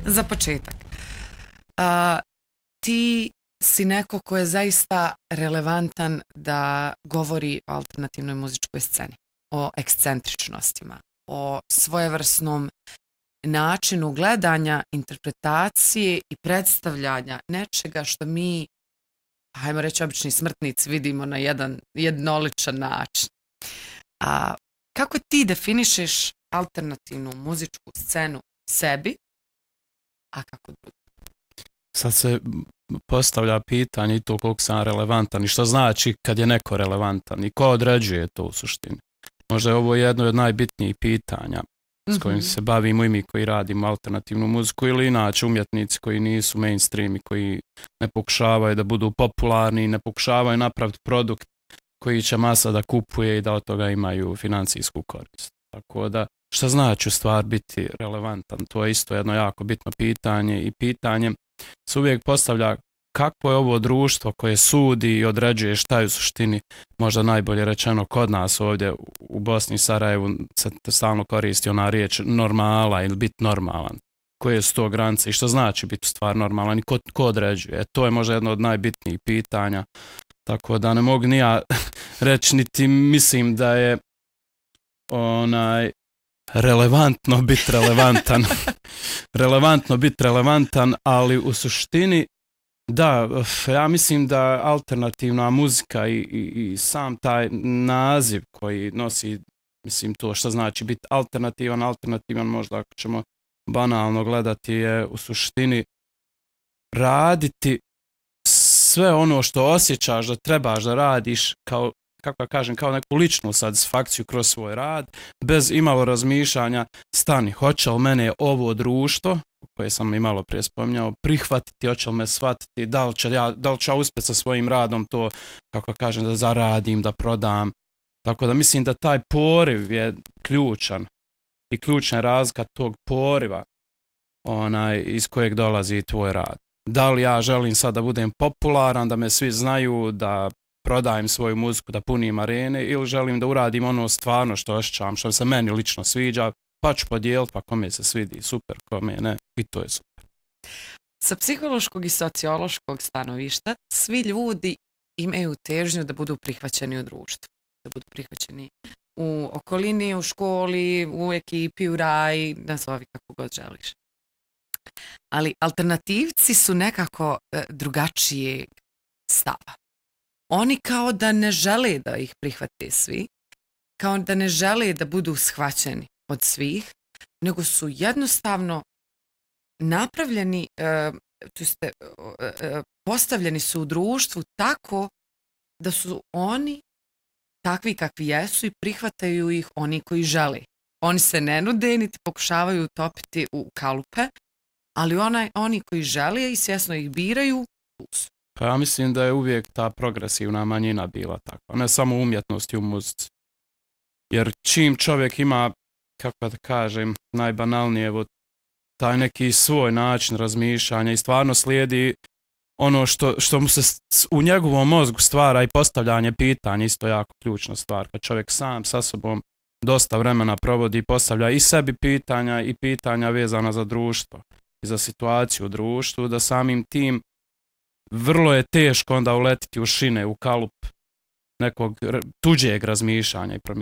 za početak. Ti si neko ko je zaista relevantan da govori o alternativnoj muzičkoj sceni, o ekscentričnostima, o svojevrsnom načinu gledanja, interpretacije i predstavljanja nečega što mi, hajmo reći, obični smrtnici vidimo na jedan jednoličan način. A kako ti definišeš alternativnu muzičku scenu sebi, a kako drugi? Sad se postavlja pitanje i to koliko sam relevantan i što znači kad je neko relevantan i ko određuje to u suštini. Možda je ovo jedno od najbitnijih pitanja s kojim se bavimo i mi koji radimo alternativnu muziku ili inače umjetnici koji nisu mainstream i koji ne pokušavaju da budu popularni, ne pokušavaju napraviti produkt koji će masa da kupuje i da od toga imaju financijsku korist. Tako da, šta znači u stvar biti relevantan? To je isto jedno jako bitno pitanje i pitanje se uvijek postavlja kako je ovo društvo koje sudi i određuje šta je u suštini, možda najbolje rečeno kod nas ovdje u Bosni i Sarajevu se stalno koristi ona riječ normala ili biti normalan. Koje su to granice i što znači biti u stvar normalan i ko određuje? To je možda jedno od najbitnijih pitanja. Tako da ne mogu ni ja reći niti mislim da je relevantno biti relevantan. Relevantno biti relevantan, ali u suštini da, ja mislim da alternativna muzika i sam taj naziv koji nosi, mislim to što znači biti alternativan možda ako ćemo banalno gledati je u suštini raditi sve ono što osjećaš da trebaš da radiš kao, kako kažem, kao neku ličnu satisfakciju kroz svoj rad, bez imalo razmišljanja, stani, hoće li mene ovo društvo, koje sam i malo prije spominjao, prihvatiti, hoće li me shvatiti, da li ću ja uspjeti sa svojim radom to, kako kažem, da zaradim, da prodam. Tako da mislim da taj poriv je ključan i ključna razlika tog poriva iz kojeg dolazi tvoj rad. Da li ja želim sad da budem popularan, da me svi znaju, da prodajem svoju muziku, da punim arene ili želim da uradim ono stvarno što osjećam, što se meni lično sviđa, pa ću podijeliti, pa kome se svidi, super, kome ne, i to je super. Sa psihološkog i sociološkog stanovišta, svi ljudi imaju težnju da budu prihvaćeni u društvu, da budu prihvaćeni u okolini, u školi, u ekipi, u raji, nazovi kako god želiš. Ali alternativci su nekako drugačije stava. Oni kao da ne žele da ih prihvate svi, kao da ne žele da budu shvaćeni od svih, nego su jednostavno napravljeni, postavljeni su u društvu tako da su oni takvi kakvi jesu i prihvataju ih oni koji žele. Oni se ne nude niti pokušavaju utopiti u kalupe, ali oni koji žele i svjesno ih biraju, tu su. Pa ja mislim da je uvijek ta progresivna manjina bila takva, ne samo u umjetnosti, u muzici. Jer čim čovjek ima, kako da kažem, najbanalnije, taj neki svoj način razmišljanja i stvarno slijedi ono što mu se u njegovom mozgu stvara i postavljanje pitanja, isto jako ključna stvar. Kad čovjek sam sa sobom dosta vremena provodi i postavlja i sebi pitanja i pitanja vezana za društvo i za situaciju u društvu, da samim tim vrlo je teško onda uletiti u šine, u kalup nekog tuđeg razmišljanja i promišljanja.